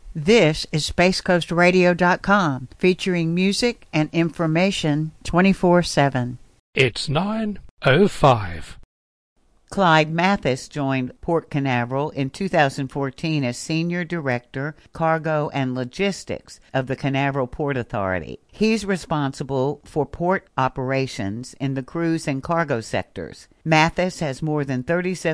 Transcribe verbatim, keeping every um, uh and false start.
This is space coast radio dot com, featuring music and information twenty-four seven. It's nine oh five. Clyde Mathis joined Port Canaveral in two thousand fourteen as Senior Director, Cargo and Logistics of the Canaveral Port Authority. He's responsible for port operations in the cruise and cargo sectors. Mathis has more than thirty-seven